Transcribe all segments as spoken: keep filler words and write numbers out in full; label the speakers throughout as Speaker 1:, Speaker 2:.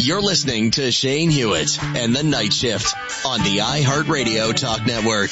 Speaker 1: You're listening to Shane Hewitt and the Night Shift on the iHeartRadio Talk Network.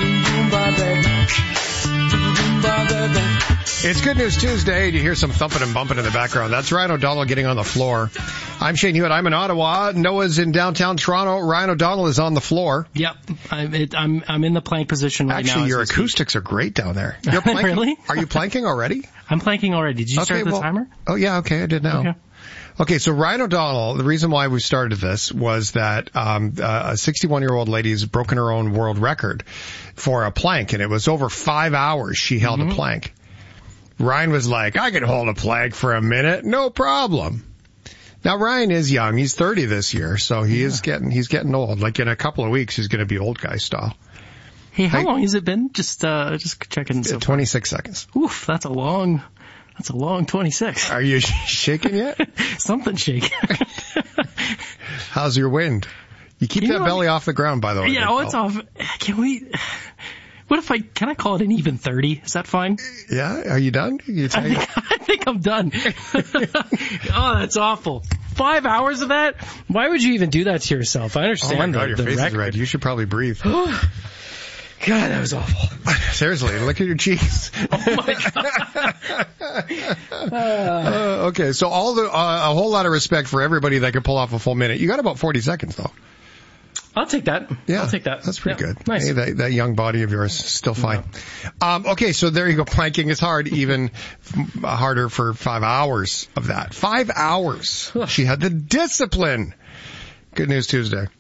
Speaker 2: It's Good News Tuesday. You hear some thumping and bumping in the background. That's Ryan O'Donnell getting on the floor. I'm Shane Hewitt. I'm in Ottawa. Noah's in downtown Toronto. Ryan O'Donnell is on the floor.
Speaker 3: Yep. I'm, it, I'm, I'm in the plank position right
Speaker 2: Actually,
Speaker 3: now.
Speaker 2: Actually, your acoustics speak. are great down there. You're planking?
Speaker 3: Really?
Speaker 2: Are you planking already?
Speaker 3: I'm planking already. Did you
Speaker 2: okay,
Speaker 3: start the
Speaker 2: well,
Speaker 3: timer?
Speaker 2: Oh, yeah. Okay. I did now.
Speaker 3: Okay.
Speaker 2: Okay, so Ryan O'Donnell, the reason why we started this was that um, a sixty-one-year-old lady has broken her own world record for a plank, and it was over five hours she held mm-hmm. a plank. Ryan was like, I can hold a plank for a minute, no problem. Now, Ryan is young. He's thirty this year, so he yeah. is getting he's getting old. Like in a couple of weeks, he's going to be old guy style.
Speaker 3: Hey, how hey, long has it been? Just uh, just checking. So
Speaker 2: twenty-six seconds.
Speaker 3: Oof, that's a long... That's a long twenty-six.
Speaker 2: Are you shaking yet?
Speaker 3: Something shaking.
Speaker 2: How's your wind? You keep you that belly off the ground, by the way.
Speaker 3: Yeah, oh, it's off. Can we... What if I... Can I call it an even thirty? Is that fine?
Speaker 2: Yeah? Are you done? You
Speaker 3: I, think, I think I'm done. Oh, that's awful. Five hours of that? Why would you even do that to yourself? I understand.
Speaker 2: Oh, my God,
Speaker 3: the,
Speaker 2: your
Speaker 3: the
Speaker 2: face
Speaker 3: record.
Speaker 2: is red. You should probably breathe.
Speaker 3: God, that was awful.
Speaker 2: Seriously, look at your cheeks.
Speaker 3: Oh, my God.
Speaker 2: uh, okay, so all the uh, a whole lot of respect for everybody that can pull off a full minute. You got about forty seconds, though.
Speaker 3: I'll take that.
Speaker 2: Yeah,
Speaker 3: I'll take that.
Speaker 2: That's pretty
Speaker 3: yeah,
Speaker 2: good.
Speaker 3: Nice.
Speaker 2: Hey, that, that young body of yours is still fine. Yeah. Um, okay, so there you go. Planking is hard, even harder for five hours of that. Five hours. She had the discipline. Good News Tuesday.